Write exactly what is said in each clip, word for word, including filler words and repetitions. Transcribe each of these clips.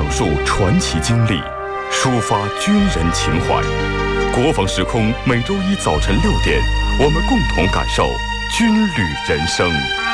述传奇经历，抒发军人情怀。国防时空每周一早晨六点，我们共同感受军旅人生。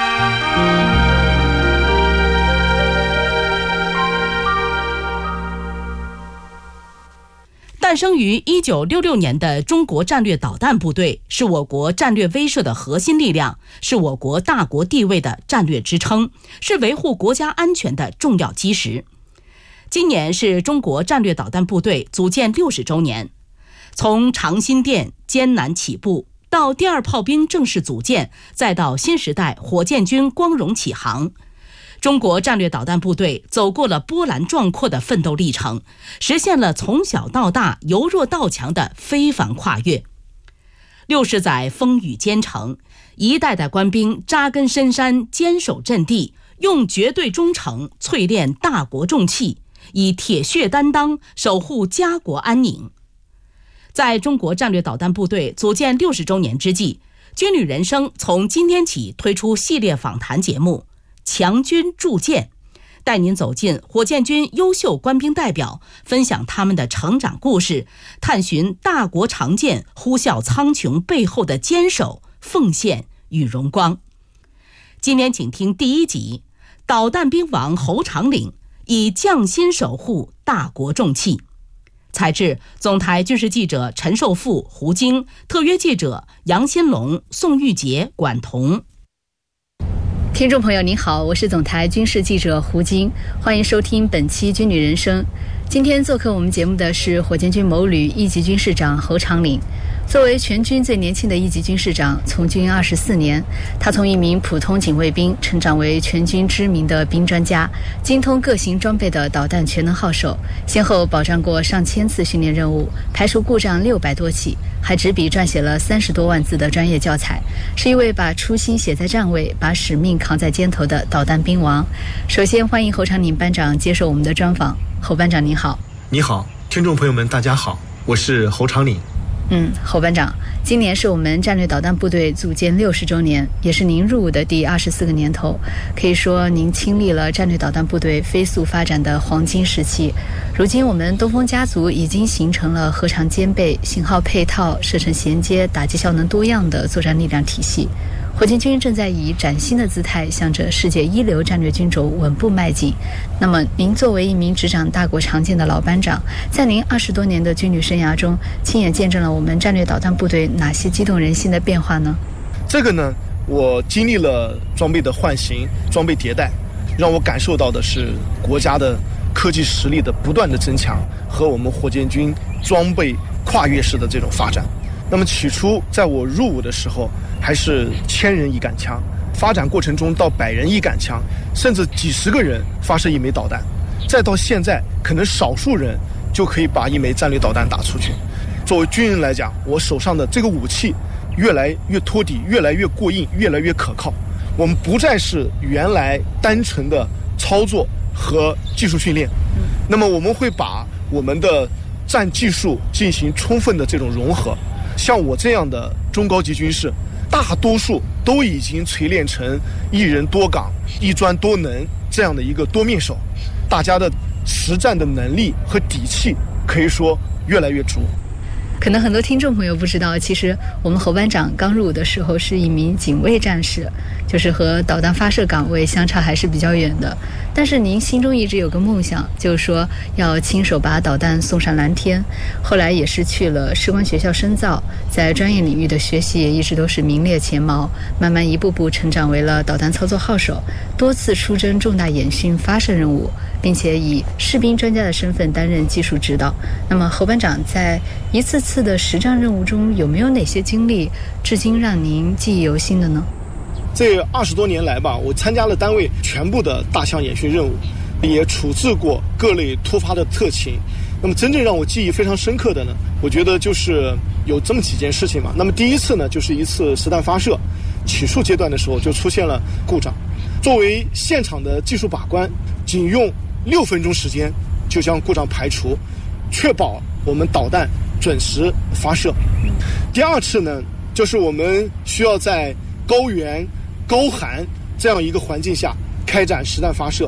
诞生于一九六六年的中国战略导弹部队是我国战略威慑的核心力量，是我国大国地位的战略支撑，是维护国家安全的重要基石。今年是中国战略导弹部队组建六十周年，从长辛店艰难起步，到第二炮兵正式组建，再到新时代火箭军光荣起航，中国战略导弹部队走过了波澜壮阔的奋斗历程，实现了从小到大由弱到强的非凡跨越。六十载风雨兼程，一代代官兵扎根深山，坚守阵地，用绝对忠诚淬炼大国重器，以铁血担当守护家国安宁。在中国战略导弹部队组建六十周年之际，军旅人生从今天起推出系列访谈节目强军铸舰，带您走进火箭军优秀官兵代表，分享他们的成长故事，探寻大国长剑呼啸苍穹背后的坚守、奉献与荣光。今天请听第一集，导弹兵王侯长岭以匠心守护大国重器。采制总台军事记者陈寿富、胡晶，特约记者杨新龙、宋玉杰、管彤。 听众朋友您好，我是总台军事记者胡晶，欢迎收听本期军旅人生。今天做客我们节目的是火箭军某旅一级军士长侯长岭。作为全军最年轻的一级军士长，从军二十四年，他从一名普通警卫兵成长为全军知名的兵专家，精通各型装备的导弹全能号手，先后保障过上千次训练任务，排除故障六百多起，还执笔撰写了三十多万字的专业教材，是一位把初心写在站位，把使命扛在肩头的导弹兵王。首先欢迎侯长岭班长接受我们的专访。侯班长您好。 你好，听众朋友们大家好，我是侯长岭。 嗯，侯班长，今年是我们战略导弹部队组建六十周年，也是您入伍的第二十四个年头。可以说，您亲历了战略导弹部队飞速发展的黄金时期。如今，我们东风家族已经形成了核常兼备、型号配套、射程衔接、打击效能多样的作战力量体系。火箭军正在以崭新的姿态向着世界一流战略军轴稳步迈进。那么您作为一名执掌大国长剑的老班长，在您二十多年的军旅生涯中，亲眼见证了我们战略导弹部队哪些激动人心的变化呢？ 这个呢，我经历了装备的换型、装备迭代，让我感受到的是国家的科技实力的不断的增强和我们火箭军装备跨越式的这种发展。那么起初在我入伍的时候还是千人一杆枪，发展过程中到百人一杆枪，甚至几十个人发射一枚导弹，再到现在可能少数人就可以把一枚战略导弹打出去。作为军人来讲，我手上的这个武器越来越托底，越来越过硬，越来越可靠。我们不再是原来单纯的操作和技术训练，那么我们会把我们的战技术进行充分的这种融合。像我这样的中高级军士，大多数都已经锤炼成一人多岗、一专多能这样的一个多面手，大家的实战的能力和底气可以说越来越足。 可能很多听众朋友不知道，其实我们侯班长刚入伍的时候是一名警卫战士，就是和导弹发射岗位相差还是比较远的。但是您心中一直有个梦想，就是说要亲手把导弹送上蓝天。后来也是去了士官学校深造，在专业领域的学习也一直都是名列前茅，慢慢一步步成长为了导弹操作号手，多次出征重大演训发射任务，并且以士兵专家的身份担任技术指导。那么侯班长在一次次的实战任务中，有没有哪些经历至今让您记忆犹新的呢？ 这二十多年来吧，我参加了单位全部的大项演训任务，也处置过各类突发的特情。那么真正让我记忆非常深刻的呢，我觉得就是有这么几件事情嘛。那么第一次呢，就是一次实弹发射，起诉阶段的时候就出现了故障。作为现场的技术把关，仅用六分钟时间就将故障排除，确保我们导弹准时发射。第二次呢，就是我们需要在高原高寒这样一个环境下开展实弹发射。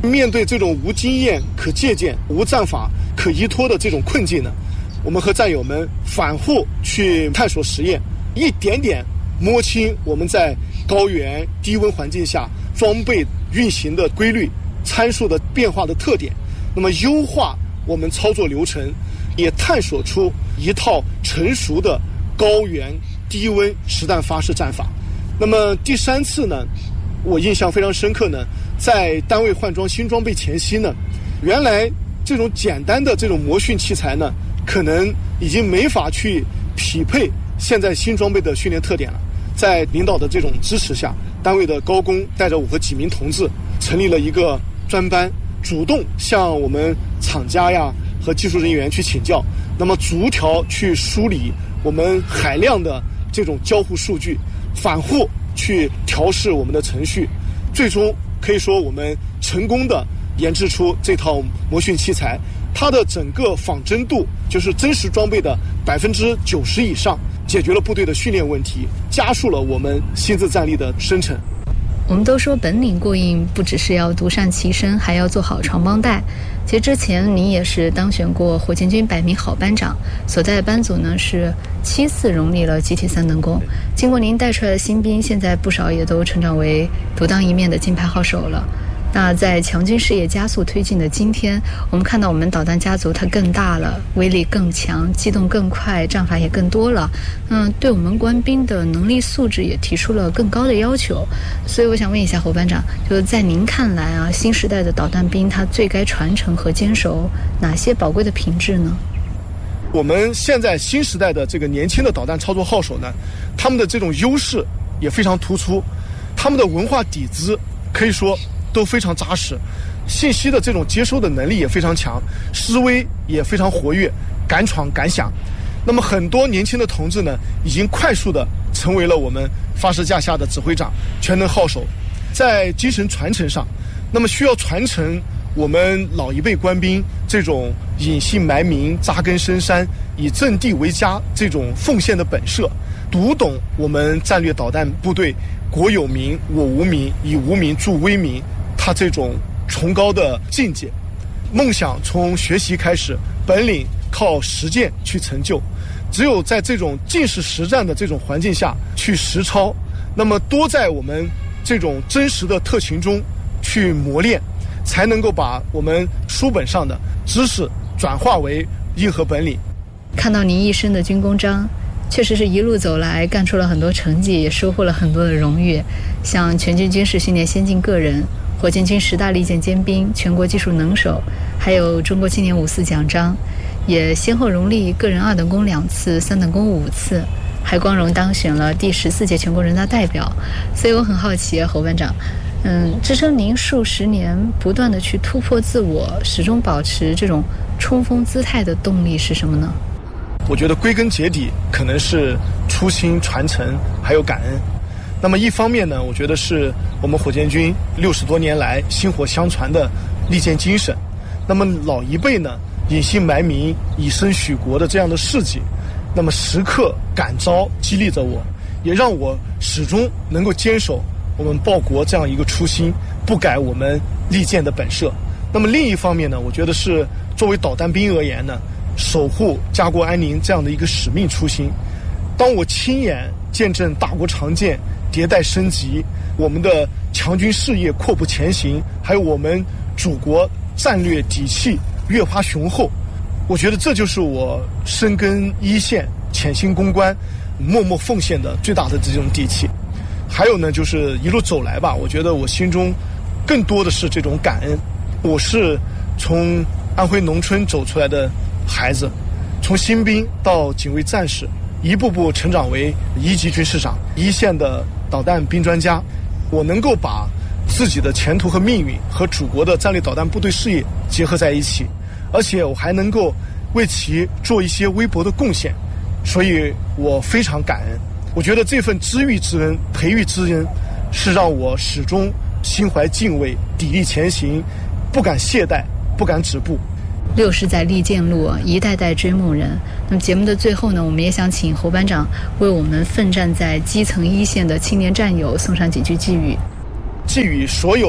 面对这种无经验可借鉴、无战法可依托的这种困境呢，我们和战友们反复去探索实验，一点点摸清我们在高原低温环境下装备运行的规律、参数的变化的特点，那么优化我们操作流程，也探索出一套成熟的高原低温实弹发射战法。那么第三次呢，我印象非常深刻呢，在单位换装新装备前夕呢，原来这种简单的这种模训器材呢，可能已经没法去匹配现在新装备的训练特点了。在领导的这种支持下，单位的高工带着我和几名同志成立了一个专班，主动向我们厂家呀和技术人员去请教，那么逐条去梳理我们海量的这种交互数据，反复去调试我们的程序，最终可以说我们成功的研制出这套模训器材，它的整个仿真度就是真实装备的百分之九十以上，解决了部队的训练问题，加速了我们新质战力的生成。 我们都说本领过硬不只是要独善其身，还要做好传帮带。其实之前您也是当选过火箭军百名好班长，所在的班组呢是七次荣立了集体三等功。经过您带出来的新兵，现在不少也都成长为独当一面的金牌号手了。那在强军事业加速推进的今天，我们看到我们导弹家族它更大了，威力更强，机动更快，战法也更多了。嗯，对我们官兵的能力素质也提出了更高的要求。所以我想问一下侯班长，就是在您看来啊，新时代的导弹兵他最该传承和坚守哪些宝贵的品质呢？ 我们现在新时代的这个年轻的导弹操作号手呢，他们的这种优势也非常突出，他们的文化底子可以说都非常扎实，信息的这种接收的能力也非常强，思维也非常活跃，敢闯敢想。那么很多年轻的同志呢，已经快速的成为了我们发射架下的指挥长、全能号手。在精神传承上，那么需要传承我们老一辈官兵这种隐姓埋名、扎根深山、以阵地为家这种奉献的本色，读懂我们战略导弹部队国有民我无民，以无民助威民，他这种崇高的境界。梦想从学习开始，本领靠实践去成就。只有在这种尽是实战的这种环境下去实操，那么多在我们这种真实的特勤中去磨练，才能够把我们书本上的知识转化为硬核本领。 看到您一生的军功章，确实是一路走来干出了很多成绩，也收获了很多的荣誉，像全军军事训练先进个人、火箭军十大利剑尖兵、全国技术能手，还有中国青年五四奖章，也先后荣立个人二等功两次、三等功五次，还光荣当选了第十四届全国人大代表。所以我很好奇，侯班长，嗯，支撑您数十年不断的去突破自我，始终保持这种冲锋姿态的动力是什么呢？ 我觉得归根结底可能是初心、传承还有感恩。那么一方面呢，我觉得是我们火箭军六十多年来薪火相传的利剑精神。那么老一辈呢，隐姓埋名、以身许国的这样的事迹，那么时刻感召激励着我，也让我始终能够坚守我们报国这样一个初心，不改我们利剑的本色。那么另一方面呢，我觉得是作为导弹兵而言呢，守护家国安宁这样的一个使命初心。当我亲眼见证大国长建迭代升级，我们的强军事业阔步前行，还有我们祖国战略底气越发雄厚，我觉得这就是我深耕一线、潜心攻关、默默奉献的最大的这种底气。还有呢，就是一路走来吧，我觉得我心中更多的是这种感恩。我是从安徽农村走出来的孩子，从新兵到警卫战士，一步步成长为一级军事长、一线的导弹兵专家。我能够把自己的前途和命运和祖国的战略导弹部队事业结合在一起，而且我还能够为其做一些微薄的贡献，所以我非常感恩。我觉得这份知遇之恩、培育之恩，是让我始终心怀敬畏、砥砺前行，不敢懈怠，不敢止步。 六十载利剑路，一代代追梦人。那么节目的最后呢，我们也想请侯班长为我们奋战在基层一线的青年战友送上几句寄语。 寄予所有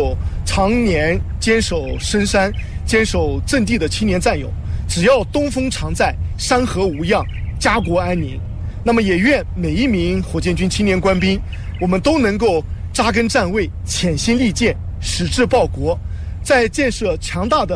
常年坚守深山、坚守阵地的青年战友，只要东风常在，山河无恙，家国安宁。那么也愿每一名火箭军青年官兵，我们都能够扎根站位，潜心立舰，矢志报国，在建设强大的